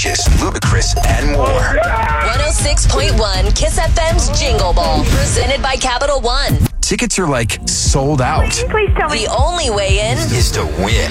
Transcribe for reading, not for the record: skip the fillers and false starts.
Peaches, Ludacris, and more. 106.1 Kiss FM's Jingle Ball, presented by Capital One. Tickets are like sold out. Please tell me. The only way in Is to win.